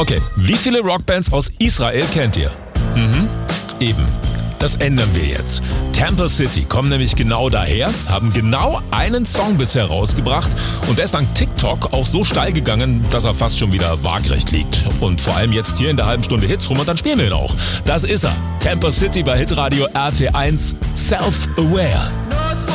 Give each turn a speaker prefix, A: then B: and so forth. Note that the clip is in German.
A: Okay, wie viele Rockbands aus Israel kennt ihr? Eben. Das ändern wir jetzt. Temple City kommen nämlich genau daher, haben genau einen Song bisher rausgebracht und der ist dank TikTok auch so steil gegangen, dass er fast schon wieder waagrecht liegt. Und vor allem jetzt hier in der halben Stunde Hits rum und dann spielen wir ihn auch. Das ist er. Temple City bei Hitradio RT1 Self-Aware.